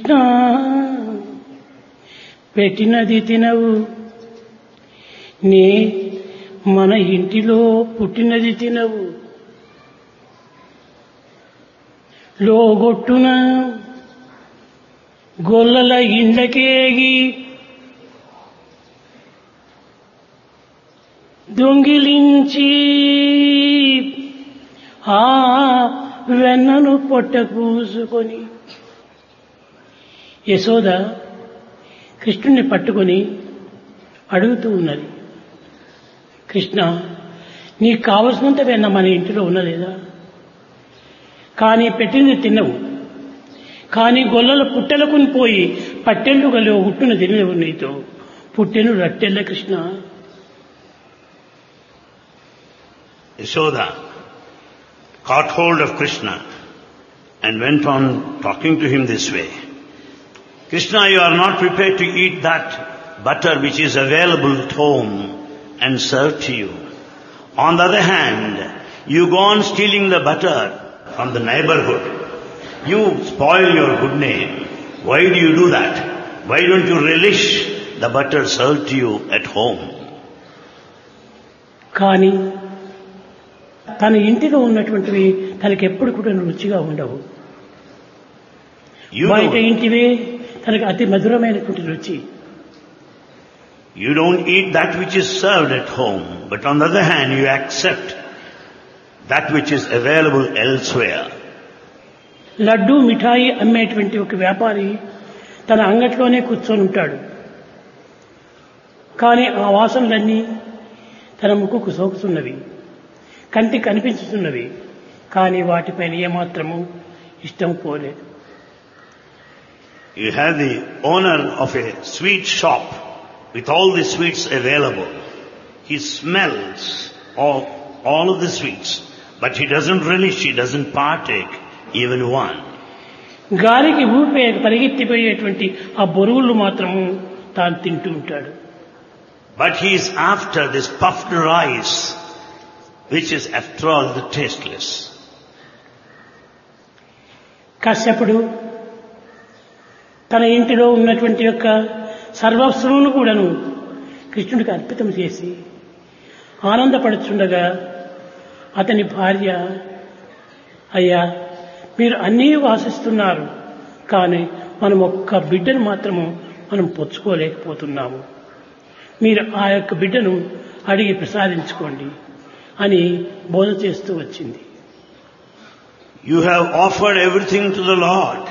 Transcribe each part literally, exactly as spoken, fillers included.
కృష్ణ పెట్టినది తినవు, నీ మన ఇంటిలో పుట్టినది తినవు, లోగొట్టున గొల్లల ఇండ్లకేగి దొంగిలించి ఆ వెన్నను పొట్ట కూసుకొని. యశోద కృష్ణుణ్ణి పట్టుకొని అడుగుతూ ఉన్నది, కృష్ణ నీకు కావలసినంత వెన్న మన ఇంటిలో ఉన్నలేదా? కానీ పెట్టింది తిన్నవు, కానీ గొల్లల పుట్టెలకు పోయి పట్టెళ్ళు గలో హుట్టును తినవు, నీతో పుట్టెను రట్టెళ్ళ Krishna. Yashoda caught hold of Krishna and went on talking to him this way. Krishna, you are not prepared to eat that butter which is available at home and served to you. On the other hand, you go on stealing the butter from the neighborhood. You spoil your good name. Why do you do that? Why don't you relish the butter served to you at home? కానీ తన ఇంటిలో ఉన్నటువంటివి తనకి ఎప్పుడు కూడా రుచిగా ఉండవు. బయట ఇంటివే తనకి అతి మధురమైనటువంటి రుచి. You don't eat that which is served at home, but on the other hand you accept that which is available elsewhere. Laddu మిఠాయి అమ్మేటువంటి ఒక వ్యాపారి తన అంగట్లోనే కూర్చొని ఉంటాడు. కానీ ఆ వాసనలన్నీ తన ముక్కుకు సోకుతున్నవి, కంటికి కనిపించుతున్నవి, కానీ వాటిపైన ఏమాత్రము ఇష్టం పోలేదు. You have the owner of a sweet shop with all the sweets available. He smells all, all of the sweets, but he doesn't relish, he doesn't partake even one. గాలికి ఊపే పరిగెత్తిపోయేటువంటి ఆ బొరుగులు మాత్రము తాను తింటూ ఉంటాడు. But he is after this puffed rice, which is after all the tasteless. కశ్యపుడు తన ఇంటిలో ఉన్నటువంటి యొక్క సర్వస్వమును కూడాను కృష్ణుడికి అర్పితం చేసి ఆనందపడుచుండగా అతని భార్య, అయ్యా మీరు అన్నీ వాసిస్తున్నారు, కానీ మనం ఒక్క బిడ్డను మాత్రము మనం పొచ్చుకోలేకపోతున్నాము, మీరు ఆ యొక్క బిడ్డను అడిగి ప్రసాదించుకోండి అని బోధ చేస్తూ వచ్చింది. You have offered everything to the Lord,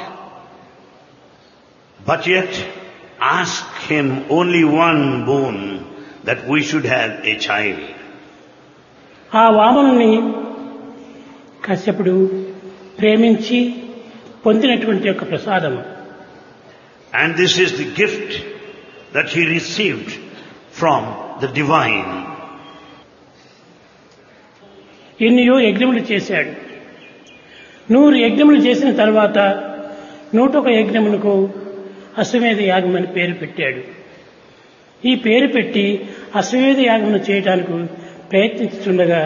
but yet ask him only one boon, that we should have a child. ఆ వామనుని కశ్యపుడు ప్రేమించి పొందినటువంటి యొక్క ప్రసాదము. And this is the gift that he received from the divine. ఎన్నో యజ్ఞములు చేశాడు. నూరు యజ్ఞములు చేసిన తర్వాత నూటొక యజ్ఞములకు అశ్వమేధ యాగం అని పేరు పెట్టాడు. ఈ పేరు పెట్టి అశ్వమేధ యాగమును చేయడానికి ప్రయత్నిస్తుండగా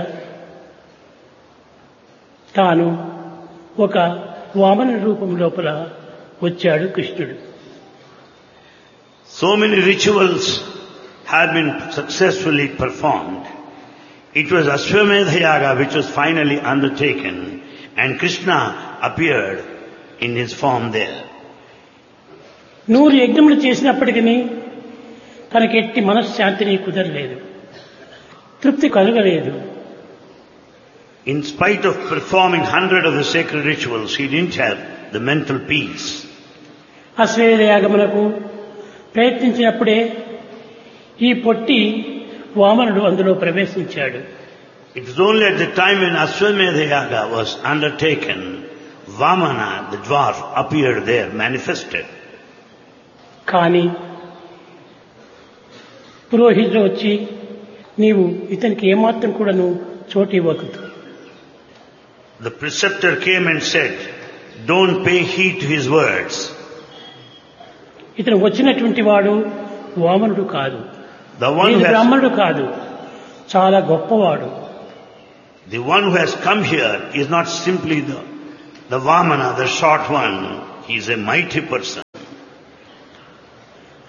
తాను ఒక వామన రూపం లోపల వచ్చాడు కృష్ణుడు. So many rituals have been successfully performed. It was Ashwamedha Yaga which was finally undertaken, and Krishna appeared in his form there. నూరు యజ్ఞములు చేసినప్పటికీ తనకి ఎట్టి మనశ్శాంతిని కుదరలేదు, తృప్తి కలగలేదు. In spite of performing hundred of the sacred rituals, he didn't have the mental peace. అశ్వమేధ యాగమునకు ప్రయత్నించినప్పుడే ఈ పొట్టి వామనుడు అందులో ప్రవేశించాడు. It was only at the time when Ashwamedha Yaga was undertaken, Vamana, the dwarf, appeared there, manifested. కానీ పురోహితుడు వచ్చి నీవు ఇతనికి ఏమాత్రం కూడా నువ్వు చోటు ఇవ్వకూడదు. The preceptor came and said, don't pay heed to his words. ఇతను వచ్చినటువంటి వాడు వామనుడు కాదు, The one who has, బ్రాహ్మణుడు కాదు, చాలా గొప్పవాడు. the one who has come here is not simply the, the Vamana, the short one. He is a mighty person.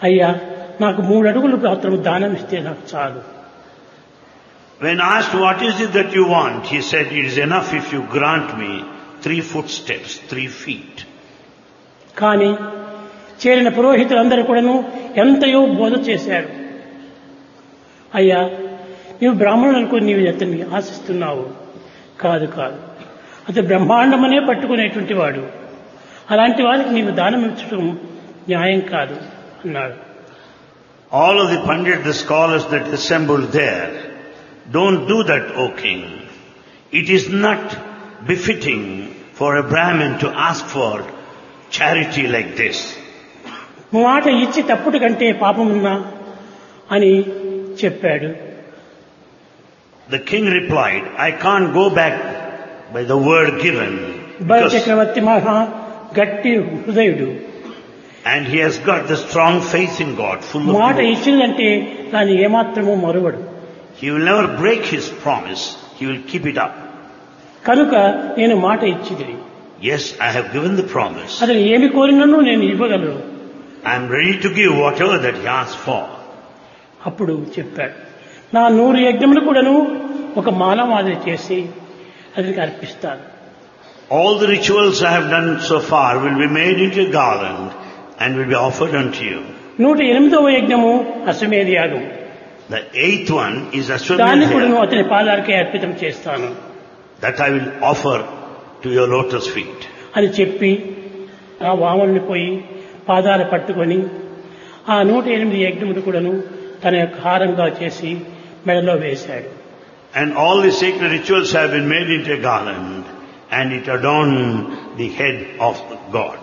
అయ్యా నాకు మూడు అడుగులు మాత్రం దానం ఇస్తే నాకు చాలు. When asked what is it that you want, he said, it is enough if you grant me three footsteps, three feet. కానీ చేరిన పురోహితులందరూ కూడాను ఎంతయో బోధ చేశారు. అయ్యా నీవు బ్రాహ్మణులు అనుకుని నీవు అతన్ని ఆశిస్తున్నావు. కాదు కాదు, అతను బ్రహ్మాండమనే పట్టుకునేటువంటి వాడు. అలాంటి వారికి నీవు దానం ఇచ్చడం న్యాయం కాదు అన్నాడు. All of the Pandit, the scholars that assembled there, don't do that, O king. It is not befitting for a Brahmin to ask for charity like this. మాట ఇచ్చి తప్పుడు కంటే పాపమున్నా అని చెప్పాడు. The king replied, I can't go back by the word given. బల చక్రవర్తి మహా గట్టి హృదయుడు. And he has got the strong faith in God, full of మాట devotion. ఇచ్చిందంటే దాన్ని ఏమాత్రమూ మరువడు. He will never break his promise. He will keep it up. కనుక నేను మాట ఇచ్చిది. Yes, I have given the promise. అతను ఏమి కోరినను నేను ఇవ్వగలను. I am ready to give whatever that he asks for. అప్పుడు చెప్పాడు, నా నూరు యజ్ఞములు కూడాను ఒక మానవాది చేసి అతనికి అర్పిస్తాను. All the rituals I have done so far will be made into a garland and will be offered unto you. నూట ఎనిమిదవ యజ్ఞము అశ్వమేధ యాగం. The eighth one is దాన్ని Ashwamedha. కూడాను అతని పాదాలకే అర్పితం చేస్తాను That I will offer to your lotus feet. అని చెప్పి ఆ వామనుని పోయి పాదాలు పట్టుకొని ఆ నూట ఎనిమిది యజ్ఞములు కూడాను తన యొక్క హారంగా చేసి మెడలో వేశాడు. And all the sacred rituals have been made into a garland and it adorned the head of God.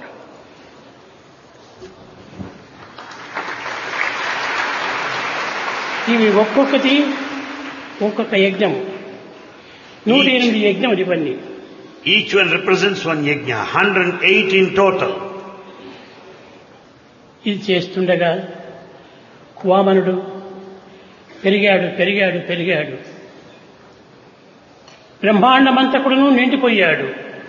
ఇవి ఒక్కొక్కటి ఒక్కొక్క యజ్ఞం. నూట ఎనిమిది యజ్ఞములు ఇవన్నీ. Each one represents one yajna, one hundred eight in total. ఇది చేస్తుండగా వామనుడు పెరిగాడు పెరిగాడు పెరిగాడు బ్రహ్మాండమంతకుడును నిండిపోయాడు.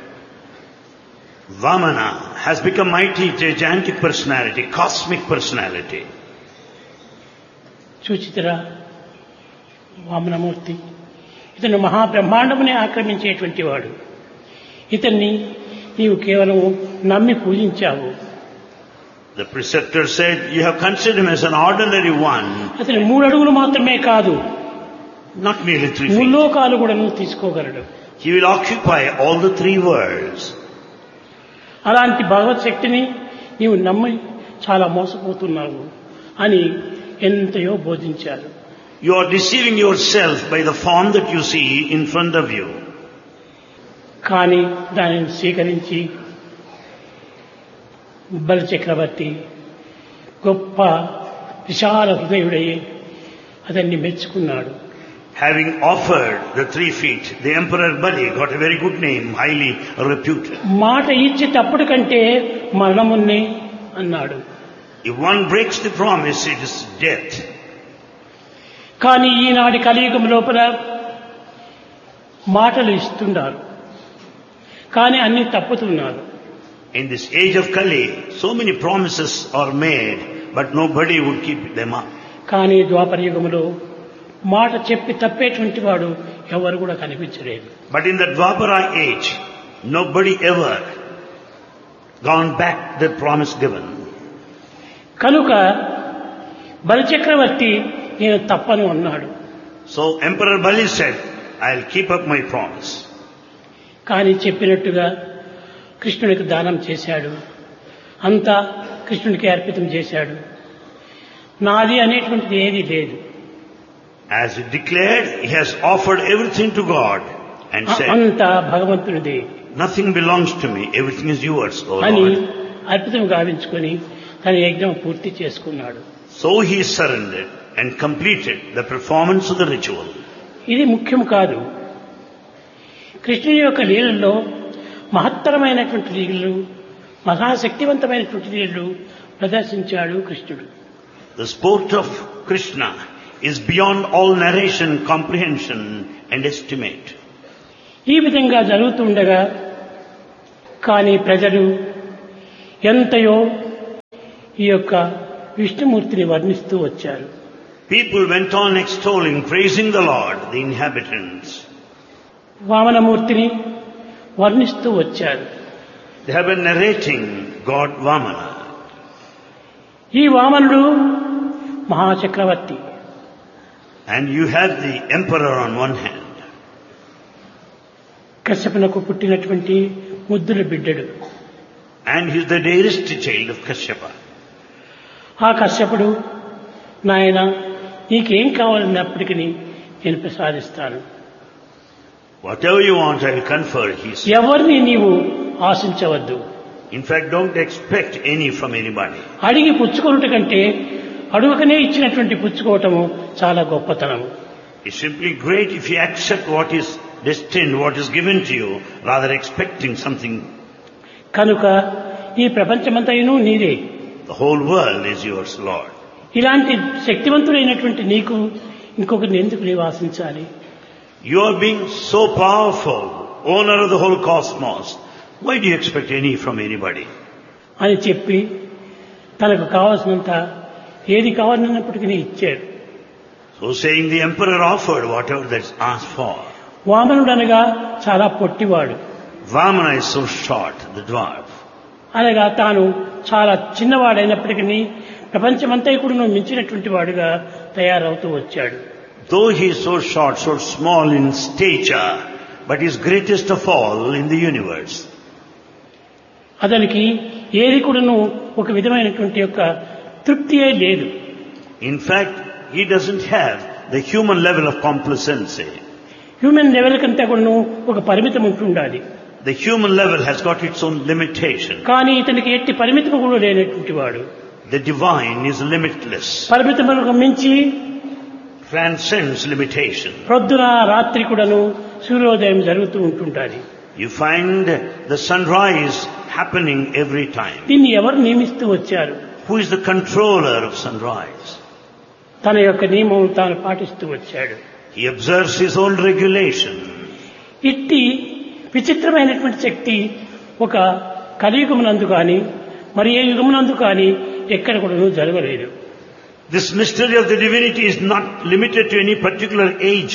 Vamana has become mighty, gigantic personality, cosmic personality. చూచితరా Vamanamurthy ఇతను మహాబ్రహ్మాండమునే ఆక్రమించేటువంటి వాడు. ఇతన్ని నీవు కేవలం నమ్మి పూజించావు. The preceptor said, you have considered him as an ordinary one, అతను మూడు అడుగులు మాత్రమే కాదు, not merely three feet. ముల్లోకాలు కూడా నువ్వు తీసుకోగలడు. He will occupy all the three worlds. అలాంటి భగవత్ శక్తిని నీవు నమ్మి చాలా మోసపోతున్నావు అని ఎంతయో బోధించారు. You are deceiving yourself by the form that you see in front of you. కానీ దానిని స్వీకరించి బలి చక్రవర్తి గొప్ప విశాల హృదయుడయ్యి అతన్ని మెచ్చుకున్నాడు. Having offered the three feet, the Emperor Bali got a very good name, highly reputed. మాట ఇచ్చేటప్పుడు కంటే మరణమున్నే అన్నాడు. If one breaks the promise, it is death. కానీ ఈనాటి కలియుగం లోపల మాటలు ఇస్తున్నారు, కానీ అన్ని తప్పుతున్నారు. In this age of Kali, so many promises are made, but nobody would keep them up. కానీ ద్వాపర యుగములో మాట చెప్పి తప్పేటువంటి వాడు ఎవరు కూడా కనిపించలేదు. But in the Dwapara age, nobody ever gone back the promise given. కనుక బలిచక్రవర్తి నేను తప్పను అన్నాడు. So Emperor Bali said, I'll keep up my promise. కానీ చెప్పినట్టుగా కృష్ణుడికి దానం చేశాడు, అంతా కృష్ణుడికి అర్పితం చేశాడు. నాది అనేటువంటిది ఏది లేదు. As he declared, he has offered everything to God and said, అంతా భగవంతునిదే nothing belongs to me, everything is yours, O అని Lord. అర్పితం గావించుకొని తన యజ్ఞం పూర్తి చేసుకున్నాడు. So he surrendered and completed the performance of the ritual. ఇది ముఖ్యం కాదు. కృష్ణుని యొక్క లీలల్లో మహత్తరమైనటువంటి లీలలు, మహాశక్తివంతమైనటువంటి లీలలు ప్రదర్శించాడు కృష్ణుడు. The sport of Krishna is beyond all narration, comprehension and estimate. ఈ విధంగా జరుగుతుండగా కానీ ప్రజలు ఎంతయో ఈ యొక్క విష్ణుమూర్తిని వర్ణిస్తూ వచ్చారు. People went on extolling, praising the Lord, the inhabitants. వామనమూర్తిని వర్ణిస్తూ వచ్చారు. They have been narrating God Vamana. ఈ వామనుడు మహాచక్రవర్తి. And you have the emperor on one hand. కశ్యపునకు పుట్టినటువంటి ముద్దుల బిడ్డడు. And he is the dearest child of Kashyapa. ఆ కశ్యపుడు, నాయన నీకేం కావాలన్నప్పటికీ నేను ప్రసాదిస్తాను. Whatever you want, I will confer, he said. ఎవరిని నీవు ఆశించవద్దు. In fact, don't expect any from anybody. అడిగి పుచ్చుకొనుట కంటే అడుగకనే ఇచ్చినటువంటి పుచ్చుకోవటము చాలా గొప్పతనం. It's simply great if you accept what is destined, what is given to you, rather expecting something. కనుక ఈ ప్రపంచమంతయును నీదే. The whole world is yours, Lord. ఇలాంటి శక్తివంతుడైనటువంటి నీకు ఇంకొకరిని ఎందుకు నీవు ఆశించాలి? You are being so powerful, owner of the whole cosmos. Why do you expect any from anybody? అని చెప్పి తనకు కావాల్సినంత ఏది కావాలన్నప్పటికీ ఇచ్చాడు. So saying, the emperor offered whatever that's asked for. వామనుడనగా చాలా పొట్టివాడు. Vamana is so short, the dwarf. అనగా తాను చాలా చిన్నవాడైనప్పటికీ ప్రపంచమంతా కూడా మించినటువంటి వాడుగా తయారవుతూ వచ్చాడు. Though he is so short, so small in stature, but he is greatest of all in the universe. అతనికి ఏది కూడాను ఒక విధమైనటువంటి యొక్క తృప్తియే లేదు. In fact, he doesn't have the human level of complacency. Human level కంటే కూడాను ఒక పరిమితం ఉంటుండాలి. The human level has got its own limitation. కానీ ఇతనికి ఎట్టి పరిమితం కూడా లేనటువంటి వాడు. The divine is limitless. పరిమితములకు మించి Transcends limitation. ప్రొద్దున రాత్రి కూడాను సూర్యోదయం జరుగుతూ ఉంటుంటాది. You find the sunrise happening every time. దీన్ని ఎవరు నియమిస్తూ వచ్చారు? Who is the controller of sunrise? తన యొక్క నియమం తాను పాటిస్తూ వచ్చాడు. He observes his own regulation. ఇట్టి విచిత్రమైనటువంటి శక్తి ఒక కలియుగమునందు కానీ మరి ఏ యుగమునందు కానీ ఎక్కడ కూడా జరగలేదు. This mystery of the divinity is not limited to any particular age.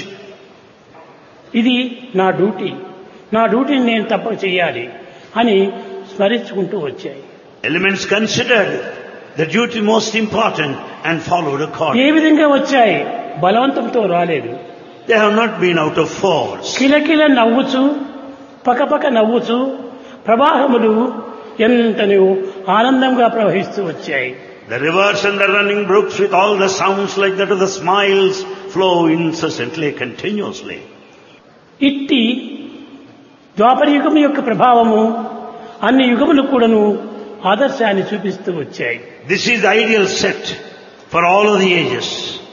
ఇది నా డ్యూటీ, నా డ్యూటీని నేను తప్పక చేయాలి అని స్మరించుకుంటూ వచ్చాయి. Elements considered the duty most important and followed accordingly. ఏ విధంగా వచ్చాయి? బలవంతంతో రాలేదు. They have not been out of force. కిలకిల నవ్వుచు పకపక నవ్వుచు ప్రవాహములు ఎంతనో ఆనందంగా ప్రవహిస్తూ వచ్చాయి. The rivers and the running brooks with all the sounds like that of the smiles flow incessantly, continuously. ఇట్టి ద్వాపర యుగం యొక్క ప్రభావము అన్ని యుగములు కూడాను ఆదర్శాన్ని చూపిస్తూ వచ్చాయి. This is the ideal set for all of the ages.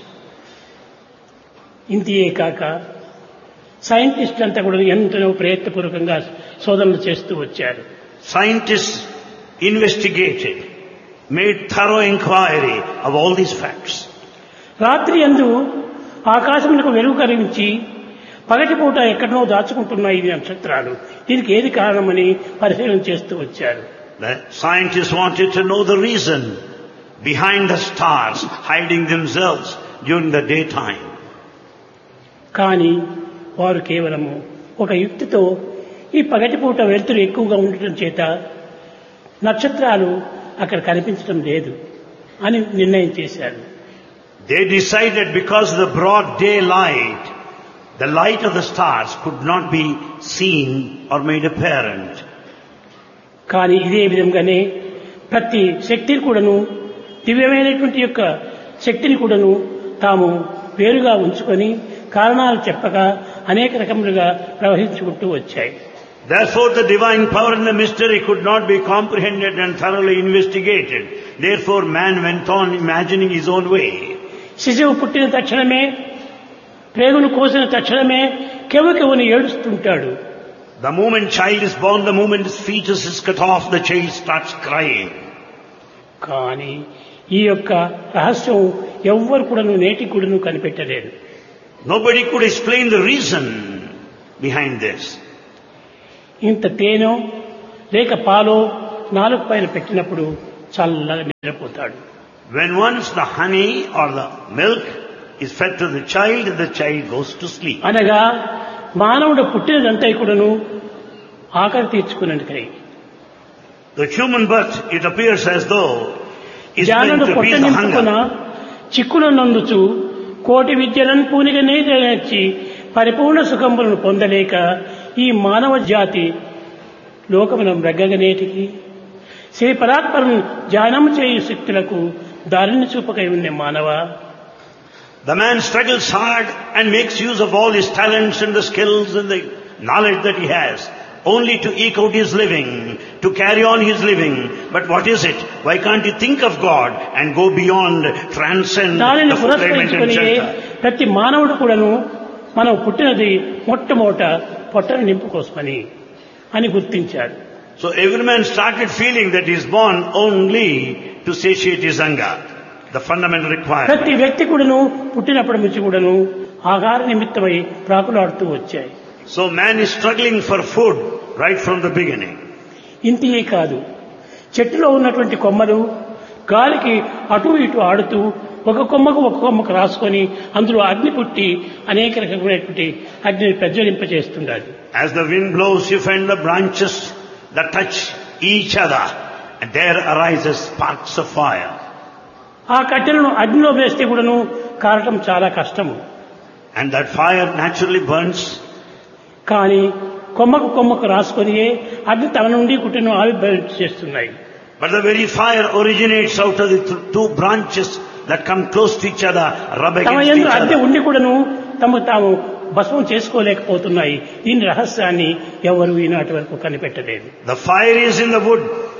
ఇంతియే కాక సైంటిస్టులు అంతా కూడా ఎంతో ప్రయత్నపూర్వకంగా శోధనలు చేస్తూ వచ్చారు. Scientists investigated, made thorough inquiry of all these facts. రాత్రి యందు ఆకాశమునకు వెలుగు కలిగించి పగటిపూట ఎక్కడనో దాచుకుంటున్నాయి ఈ నక్షత్రాలు. దీనికి ఏది కారణమని పరిశీలన చేస్తూ వచ్చారు. The scientists wanted to know the reason behind the stars hiding themselves during the daytime. కానీ వారు కేవలము ఒక యుక్తితో ఈ పగటిపూట వెలుతురు ఎక్కువగా ఉండటం చేత నక్షత్రాలు అక్కడ కనిపించడం లేదు అని నిర్ణయం చేశారు. They decided because of the broad daylight, the light of the stars could not be seen or made apparent. కానీ ఇదే విధంగానే ప్రతి శక్తిని కూడాను దివ్యమైనటువంటి యొక్క శక్తిని కూడాను తాము వేరుగా ఉంచుకొని కారణాలు చెప్పగా అనేక రకములుగా ప్రవహించుకుంటూ వచ్చాయి. Therefore the divine power and the mystery could not be comprehended and thoroughly investigated. Therefore man went on imagining his own way. శిశువు పుట్టిన తక్షణమే ప్రేగును కోసిన తక్షణమే కెవ్వుకెవ్వుని ఏడుస్తుంటాడు. The moment child is born, the moment his fetus is cut off, the child starts crying. కానీ ఈ యొక్క రహస్యం ఎవ్వరు కూడా నేటి కూడాను కనిపెట్టలేరు. Nobody could explain the reason behind this. ఇంత తేనో లేక పాలో నాలుగు పైన పెట్టినప్పుడు చల్లగా నిద్రపోతాడు. When once the honey or the milk is fed to the child, the child goes to sleep. అనగా మానవుడు పుట్టినదంతా కూడాను ఆకలి తీర్చుకునేందుకై. The human birth, it appears as though, is meant జ్ఞానుడు to పొట్ట appease the నింపుకున్న hunger. చిక్కులను నందుచు కోటి విద్యలను పూనిగా నేర్చి పరిపూర్ణ సుఖములను పొందలేక ఈ మానవ జాతి లోకమును రగ్గగనేటికి శ్రీ పరాత్పరం ధ్యానము చేయు శక్తులకు దారిని చూపకై ఉన్న మానవ. The man struggles hard and makes use of all his talents and the skills and the knowledge that he has, only to eke out his living, to carry on his living. But what is it? Why can't he think of God and go beyond, transcend దానిని the fulfillment and పురస్కరించుకుని shelter? ప్రతి మానవుడు కూడాను మనం పుట్టినది మొట్టమొదట పొట్టను నింపుకోసమని అని గుర్తించాడు. So every man started feeling that he is born only to satiate his hunger, the fundamental requirement. ప్రతి వ్యక్తి కూడాను పుట్టినప్పటి నుంచి కూడాను ఆహార నిమిత్తమై ప్రాకులాడుతూ వచ్చాయి. So man is struggling for food right from the beginning. ఇంతియే కాదు, చెట్టులో ఉన్నటువంటి కొమ్మలు గాలికి అటు ఇటు ఆడుతూ ఒక కొమ్మకు ఒక కొమ్మకు రాసుకొని అందులో అగ్ని పుట్టి అనేక రకమైనటువంటి అగ్నిని ప్రజ్వలింపజేస్తుండాలి. As the wind blows, you find the branches that touch each other, and there arises sparks of fire. ఆ కట్టెలను అగ్నిలో వేస్తే కూడాను కారటం చాలా కష్టము. And that fire naturally burns. కానీ కొమ్మకు కొమ్మకు రాసుకొని అగ్ని తన నుండి కుట్టిన ఆవిర్భవింప చేస్తున్నాయి. But the very fire originates out of the th- two branches that come close to each other, rub తమ against యందు each అగ్ని other. ఉండి కూడాను తమ తాము భస్మం చేసుకోలేకపోతున్నాయి. దీని రహస్యాన్ని ఎవరు ఈనాటి వరకు కనిపెట్టలేదు. The fire is in the wood,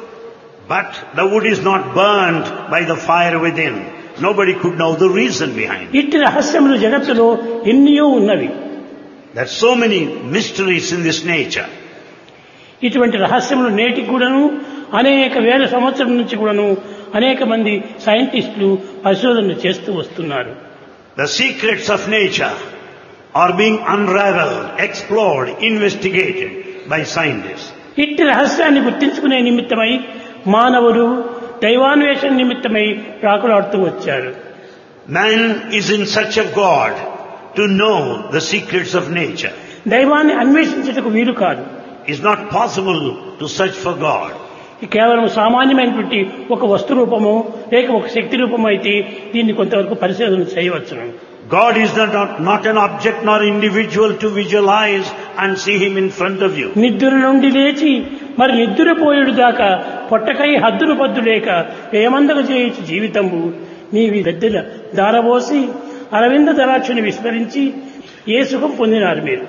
but the wood is not burned by the fire within. Nobody could know the reason behind it. ఇట్టి రహస్యములు జగత్తులో ఎన్నో ఉన్నవి. There are so many mysteries in this nature. ఇటువంటి రహస్యములు నేటికి కూడాను అనేక వేల సంవత్సరం నుంచి కూడాను అనేక మంది సైంటిస్టులు పరిశోధనలు చేస్తూ వస్తున్నారు. The secrets of nature are being unraveled, explored, investigated by scientists. ఇట్టి రహస్యాన్ని గుర్తించుకునే నిమిత్తమై మానవుడు దైవాన్వేషణ నిమిత్తమై ప్రాకులాడుతూ వచ్చారు. Man is in search of God to know the secrets of nature. దైవాన్ని అన్వేషించుటకు వీలు కాదు. It's not possible to search for God. కేవలం సామాన్యమైనటువంటి ఒక వస్తు రూపము లేక ఒక శక్తి రూపము అయితే దీన్ని కొంతవరకు పరిశోధన చేయవచ్చును. God is not, not, not an object nor individual to visualize and see Him in front of you. నిద్ర నుండి లేచి మరి నిద్రపోయేడు దాకా పొట్టకై హద్దులు పద్దు లేక ఏమందక చేయొచ్చు జీవితంబు నీవి వెద్దెల దారబోసి అరవింద దరాక్షని విస్మరించి ఏ సుఖం పొందినారు మీరు?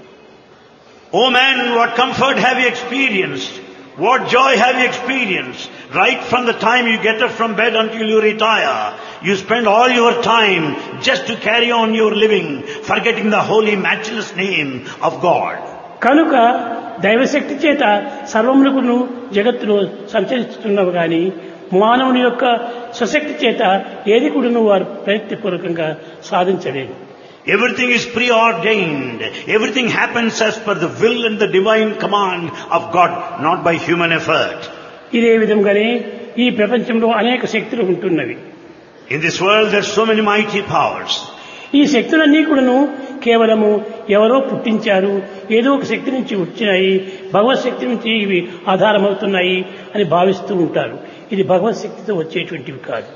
Oh man, what comfort have you experienced? What joy have you experienced? Right from the time you get up from bed until you retire, you spend all your time just to carry on your living, forgetting the holy, matchless name of God. కనుక దైవశక్తి చేత సర్వములకును జగత్తులో సంచరిస్తున్నవి కానీ మానవుని యొక్క స్వశక్తి చేత ఏది కూడాను వారు ప్రయత్నపూర్వకంగా సాధించలేదు. Everything is preordained. Everything happens as per the will and the divine command of God, not by human effort. ఇదే విధంగానే ఈ ప్రపంచంలో అనేక శక్తులు ఉంటున్నవి. In this world there are so many mighty powers. ఈ శక్తులన్నీ కూడాను కేవలము ఎవరో పుట్టించారు, ఏదో ఒక శక్తి నుంచి వచ్చినాయి, భగవత్ శక్తి నుంచి ఇవి ఆధారమవుతున్నాయి అని భావిస్తూ ఉంటారు. ఇది భగవత్ శక్తితో వచ్చేటువంటివి కాదు.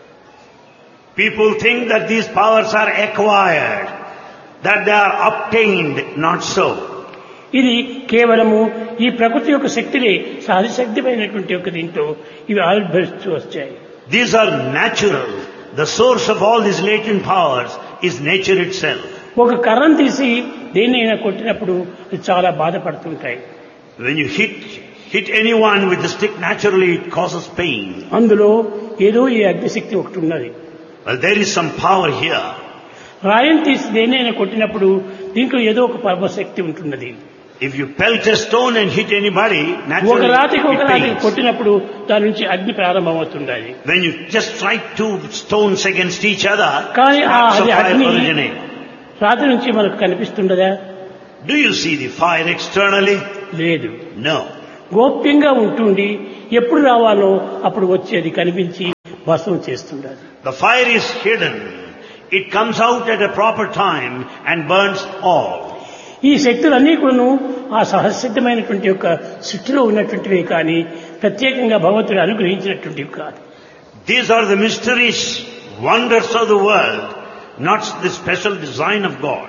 People think that these powers are acquired, that they are obtained, not so. ఇది కేవలము ఈ ప్రకృతి యొక్క శక్తిలే సహజ శక్తిమైనటువంటి యొక్క దీంట్లో ఇవి ఆవిర్భవిస్తూ వచ్చాయి. These are natural. The source of all these latent powers is nature itself. ఒక కర్రను తీసి దేన్నైనా కొట్టినప్పుడు అది చాలా బాధపడుతుంటాయి. When you hit hit anyone with the stick, naturally it causes pain. అందులో ఏదో ఈ అగ్నిశక్తి ఒకటి ఉన్నది. Well, there is some power here. రాయిని తీసి దేన్నైనా కొట్టినప్పుడు దీంట్లో ఏదో ఒక పరమశక్తి ఉంటున్నది. If you pelt a stone and hit anybody, ఒక naturally రాతికి ఒక it రాతికి pains. కొట్టినప్పుడు దాని నుంచి అగ్ని ప్రారంభమవుతుండాలి. When you just strike two stones against each other, కానీ ఆ sparks of అది fire అగ్ని originate. రాతి నుంచి మనకు కనిపిస్తుండదా? Do you see the fire externally? లేదు. No. గోప్యంగా ఉంటుండి ఎప్పుడు రావాలో అప్పుడు వచ్చేది కనిపించి భస్మం చేస్తుండాలి. The fire is hidden. It comes out at a proper time and burns all. ఈ శక్తులన్నీ కూడాను ఆ సహసిద్ధమైనటువంటి యొక్క సృష్టిలో ఉన్నటువంటివి కానీ ప్రత్యేకంగా భగవంతుడు అనుగ్రహించినటువంటివి కాదు. These are the mysteries, wonders of the world, not the special design of God.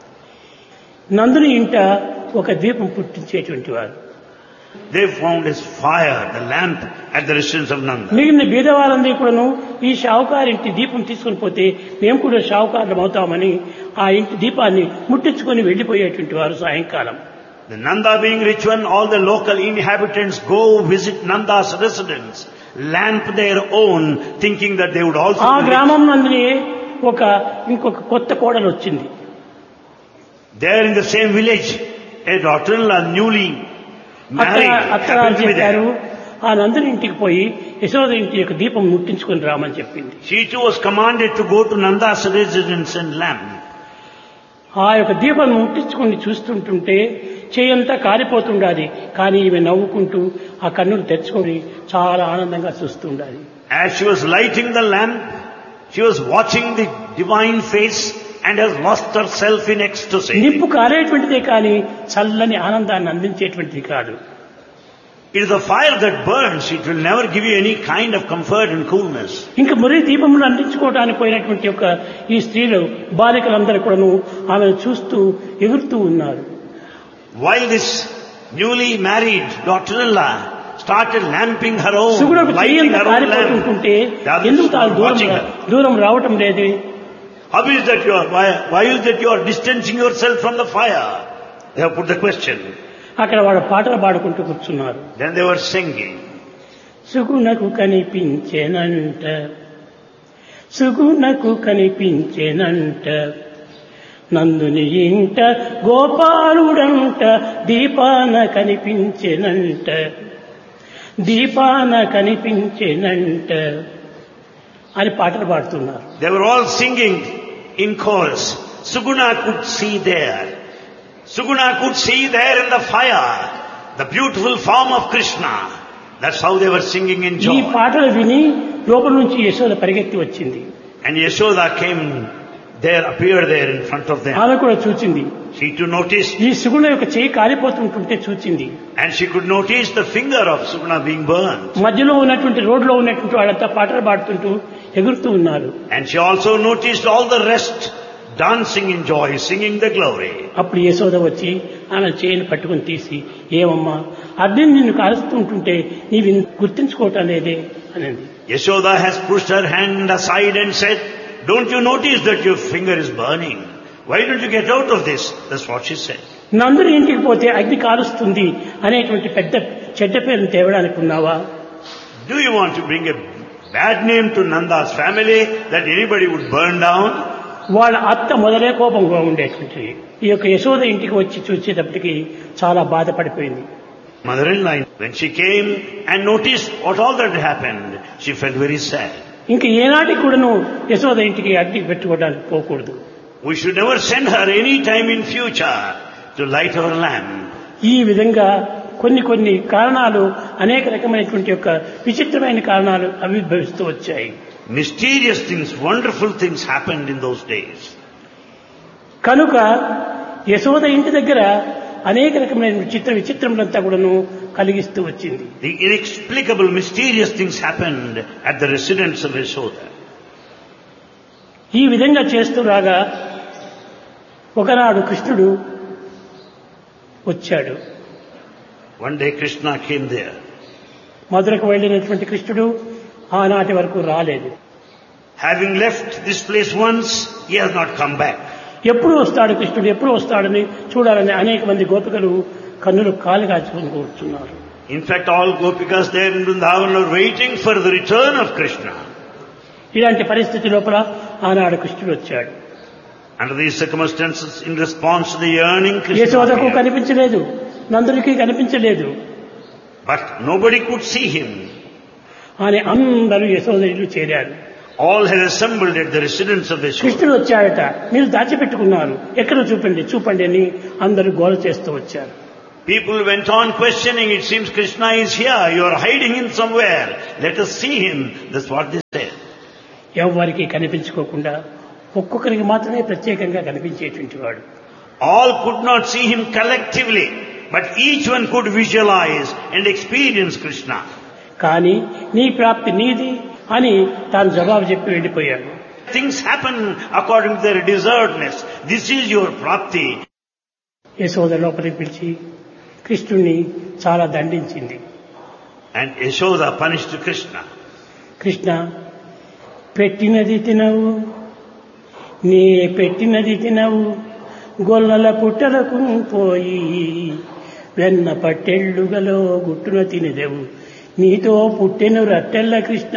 నందుని ఇంట ఒక దీపం పుట్టించేటువంటి వారు. They found his fire, the lamp at the residence of Nanda. మిగిలిన బీదవారందరూ కూడాను ఈ షావుకారింటి దీపం తీసుకుని పోతే మేము కూడా షావుకారులం అవుతామని ఆ ఇంటి దీపాన్ని ముట్టించుకొని వెళ్లిపోయేటువంటి వారు సాయంకాలం. The Nanda being rich one, all the local inhabitants go visit Nanda's residence, lamp their own, thinking that they would also ఆ be rich. గ్రామం నందునే ఒక ఇంకొక కొత్త కోడలు వచ్చింది. There in the same village, a daughter-in-law newly అక్కడ married అక్కడ happened to be చెప్పారు there. ఆ నందుని ఇంటికి పోయి యశోద ఇంటి యొక్క దీపం ముట్టించుకొని రామని చెప్పింది. She too was commanded to go to Nanda's residence and lamp. ఆ యొక్క దీపం ముట్టించుకొని చూస్తుంటుంటే చేయంతా కారిపోతుండాలి. కానీ ఈమె నవ్వుకుంటూ ఆ కన్నులు తెచ్చుకొని చాలా ఆనందంగా చూస్తుండాలి. As she was lighting the lamp, she was watching the divine face and has lost herself in ecstasy. నిప్పు కారేటువంటిదే కానీ చల్లని ఆనందాన్ని అందించేటువంటిది కాదు. It is the fire that burns. It will never give you any kind of comfort and coolness. ఇంకా మురి దీపములు అందించుకోవడానికి పోయినటువంటి యొక్క ఈ స్త్రీలు బాలికలందరూ కూడాను ఆమెను చూస్తూ ఎగురుతూ ఉన్నారు. While this newly married daughter-in-law started lamping her own, సుగుణకు lighting చెయ్యంత her own కారిపోతుంటుంటే lamp, the others ఎందుకు తాను were దూరం watching her. దూరం రావటం లేదు. How is that you are? Why, why is that you are distancing yourself from the fire? They have put the question. అక్కడ వాడు పాటలు పాడుకుంటూ కూర్చున్నారు. Then they were singing. సుగుణకు కనిపించేనంట, సుగుణకు కనిపించేనంట, నందుని ఇంట గోపాలుడంట, దీపాన కనిపించేనంట, దీపాన కనిపించేనంట అని పాటలు పాడుతున్నారు. They were all singing in chorus. Suguna could see there. Suguna could see there in the fire the beautiful form of Krishna. That's how they were singing in ఈ joy. పాటలు విని లోపల నుంచి యశోద పరిగెత్తి వచ్చింది. And Yashoda came there, appeared there in front of them. ఆమె కూడా చూచింది. She too noticed, ఈ సుగుణ యొక్క చేయి కాలిపోతుంటుంటే చూచింది. and she could notice the finger of Suguna being burned. మధ్యలో ఉన్నటువంటి రోడ్లో ఉన్నటువంటి వాళ్ళంతా పాటలు పాడుతుంటూ ఎగురుతూ ఉన్నారు. And she also noticed all the rest dancing in joy, singing the glory. అప్పుడు యశోద వచ్చి ఆమె చేయిని పట్టుకుని తీసి, ఏమమ్మా అగ్ని నిన్ను కాలుస్తుంటుంటే నీవు గుర్తించుకోవటం లేదే అనింది. Yashoda has pushed her hand aside and said, don't you notice that your finger is burning? Why don't you get out of this? That's what she said. నందుని ఇంటికి పోతే అగ్ని కాలుస్తుంది అనేటువంటి పెద్ద చెడ్డ పేరును తేవడానికి ఉన్నావా? Do you want to bring a bad name to Nanda's family that anybody would burn down? వాళ్ళ అత్త మొదలే కోపంగా ఉండేటువంటి ఈ యొక్క యశోద ఇంటికి వచ్చి చూసేటప్పటికి చాలా బాధపడిపోయింది. Mother-in-law, when she came and noticed what all that happened, she felt very sad. ఇంక ఏనాటికి కూడాను యశోద ఇంటికి అగ్ని పెట్టుకోవడానికి పోకూడదు. We should never send her any time in future to light our lamp. ఈ విధంగా కొన్ని కొన్ని కారణాలు, అనేక రకమైనటువంటి యొక్క విచిత్రమైన కారణాలు ఆవిర్భవిస్తూ వచ్చాయి. Mysterious things, wonderful things happened in those days. కనుక యశోద ఇంటి దగ్గర అనేక రకమైన విచిత్ర విచిత్రములంతా కూడాను కలిగిస్తూ వచ్చింది. The inexplicable, mysterious things happened at the residence of Yashoda. ఈ విధంగా చేస్తూ రాగా ఒకనాడు కృష్ణుడు వచ్చాడు. One day Krishna came there. మధురకు వెళ్ళినటువంటి కృష్ణుడు ఆనాటి వరకు రాలేదు. Having left this place once, he has not come back. ఎప్పుడు వస్తాడు కృష్ణుడు, ఎప్పుడు వస్తాడని చూడాలని అనేక మంది గోపికలు కన్నులు కాలు కాచుకొని కూర్చున్నారు. In fact, all gopikas there in Vrindavan are waiting for the return of Krishna. ఇలాంటి పరిస్థితి లోపల ఆనాడు కృష్ణుడు వచ్చాడు. Under these circumstances, in response to the yearning, Krishna యశోదకు appeared. కనిపించలేదు, నందునికి కనిపించలేదు. But nobody could see him. అని అందరూ యశోద ఇల్లు చేరారు. All had assembled at the residence of Yashoda. కృష్ణుడు వచ్చాడట, మీరు దాచిపెట్టుకున్నారు, ఎక్కడ చూపండి చూపండి అని అందరూ గోల చేస్తూ వచ్చారు. People went on questioning, it seems Krishna is here, you are hiding him somewhere, let us see him. That's what they said. ఎవరికి కనిపించుకోకుండా ఒక్కొక్కరికి మాత్రమే ప్రత్యేకంగా కనిపించేటువంటి వాడు. All could not see him collectively, but each one could visualize and experience Krishna. కానీ నీ ప్రాప్తి నీది అని తాను జవాబు చెప్పి వెళ్ళిపోయాడు. Things happen according to their deservedness. This is your prapti. Yashoda లోపలికి పిలిచి కృష్ణుణ్ణి చాలా దండించింది. And Yashoda punished Krishna. Krishna, పెట్టినది తినవు, నీ పెట్టినది తినవు, గొల్లల పుట్టలకు పోయి వెన్న పట్టెళ్ళుగలో గుట్టున తినదెవు, నీతో పుట్టెను రట్టెల్ల Krishna.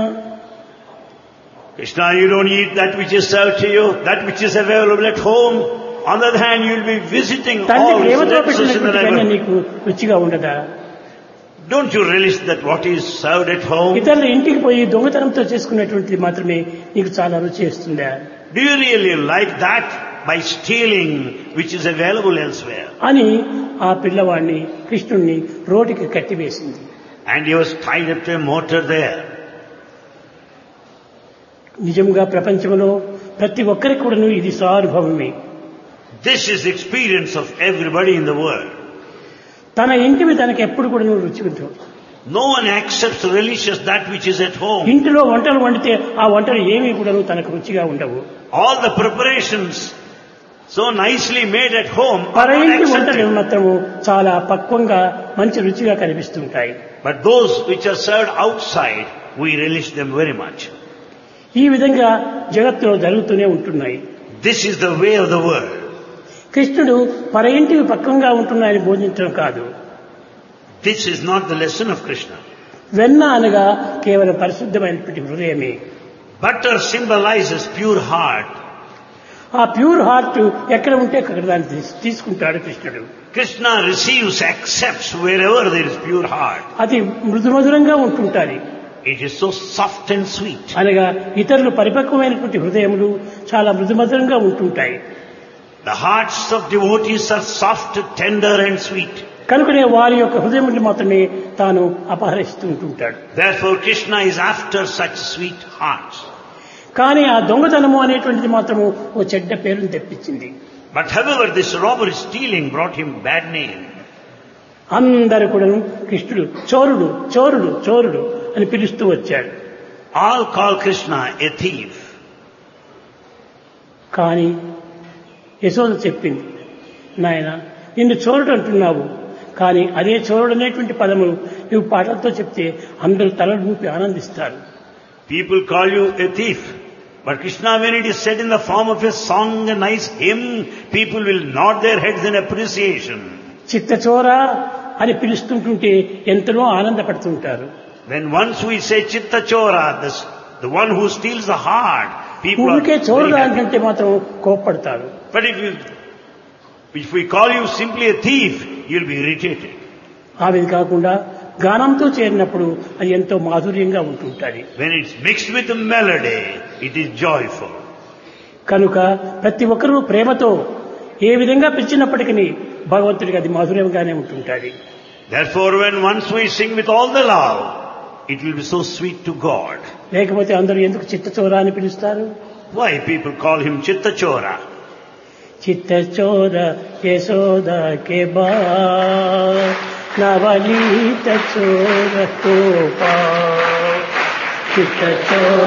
Krishna, you don't eat that which is served to you, that which is available at home. On the other hand, you will be visiting all places in the neighborhood. నీకు రుచిగా ఉండదా? Don't you relish that what is served at home? ఇతరుల ఇంటికి పోయి దొంగతనంతో చేసుకునేటువంటిది మాత్రమే నీకు చాలా రుచి ఇస్తుందా? Do you really like that by stealing which is available elsewhere? అని ఆ పిల్లవాడిని కృష్ణుణ్ణి రోడ్డుకి కట్టివేసింది. And he was tied up to a mortar there. నిజంగా ప్రపంచంలో ప్రతి ఒక్కరికి కూడాను ఇది స్వానుభవమే. This is the experience of everybody in the world. తన ఇంటివి తనకి ఎప్పుడు కూడా రుచి ఉంటుంది. No one accepts religious that which is at home. ఇంటిలో వంటలు వండితే ఆ వంటలు ఏమీ కూడా తనకు రుచిగా ఉండవు. All the preparations so nicely made at home are పర not ఇంటి వంటలు accepted. మాత్రము చాలా పక్వంగా మంచి రుచిగా కనిపిస్తుంటాయి. But those which are served outside, we relish them very much. ఈ విధంగా జగత్తులో జరుగుతూనే ఉంటున్నాయి. This is the way of the world. కృష్ణుడు పర ఇంటివి పక్వంగా ఉంటున్నాయని బోధించడం కాదు. This is not the lesson of Krishna. వెన్న అనగా కేవలం పరిశుద్ధమైనటువంటి హృదయమే. Butter symbolizes pure heart. ఆ ప్యూర్ హార్ట్ ఎక్కడ ఉంటే అక్కడ దాన్ని తీసు- తీసుకుంటాడు కృష్ణుడు. Krishna receives, accepts wherever there is pure heart. అది మృదుమధురంగా ఉంటుంటాది. It is so soft and sweet. అనగా ఇతరులు పరిపక్వమైనటువంటి హృదయములు చాలా మృదుమధురంగా ఉంటుంటాయి. The hearts of devotees are soft, tender and sweet. కనుకనే వారి యొక్క హృదయములు మాత్రమే తాను అపహరిస్తూ ఉంటుంటాడు. Therefore Krishna is after such sweet hearts. కానీ ఆ దొంగతనము అనేటువంటిది మాత్రము ఓ చెడ్డ పేరును తెప్పించింది. But however, this robbery stealing brought him bad name. అందరూ కూడా కృష్ణుడు చోరుడు చోరుడు చోరుడు అని పిలుస్తూ వచ్చాడు. All call Krishna a thief. కానీ యశోద చెప్పింది, నాయన నిన్ను చోరుడు అంటున్నావు, కానీ అదే చోరుడు అనేటువంటి పదము నువ్వు పాటలతో చెప్తే అందరూ తలలు ఊపి ఆనందిస్తారు. People call you a thief. But Krishna, when it is said in the form of a song, a nice hymn, people will nod their heads in appreciation. చిత్తచోర అని పిలుస్తుంటుంటే ఎంతనో ఆనందపడుతుంటారు. When once we say Chitta Chora, this, the one who steals the heart, people are ఊరికే very చోరుడు happy. అంటే మాత్రం కోప్పడతారు. But if you, if we call you simply a thief, you'll be irritated. అవి కాకుండా గానంతో చేరినప్పుడు అది ఎంతో మాధుర్యంగా ఉంటుంటుంది. When it's mixed with a melody, it is joyful. కనుక ప్రతి ఒక్కరూ ప్రేమతో ఏ విధంగా పిలిచినప్పటికీ భగవంతుడికి అది మాధుర్యంగానే ఉంటుంటుంది. Therefore, when once we sing with all the love, it will be so sweet to God. లేకపోతే అందరూ ఎందుకు చిత్తచోర అని పిలుస్తారు? Why people call him Chitta Chora? చిత్తచోర Yashoda కే బా నవనీత చోర కోపా చిత్తచోర